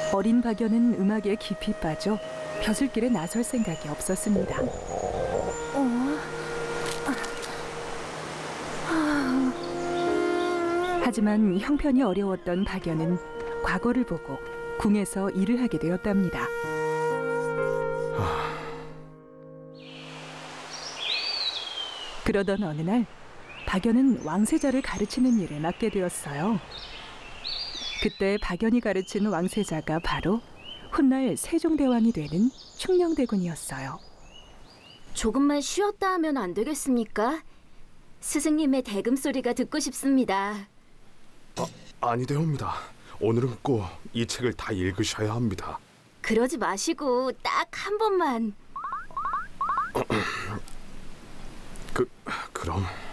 어린 박연은 음악에 깊이 빠져 벼슬길에 나설 생각이 없었습니다. 하지만 형편이 어려웠던 박연은 과거를 보고 궁에서 일을 하게 되었답니다. 그러던 어느 날 박연은 왕세자를 가르치는 일을 맡게 되었어요. 그때 박연이 가르친 왕세자가 바로 훗날 세종대왕이 되는 충녕대군이었어요. 조금만 쉬었다 하면 안 되겠습니까? 스승님의 대금 소리가 듣고 싶습니다. 아니되옵니다. 오늘은 꼭 이 책을 다 읽으셔야 합니다. 그러지 마시고 딱 한 번만. 그럼...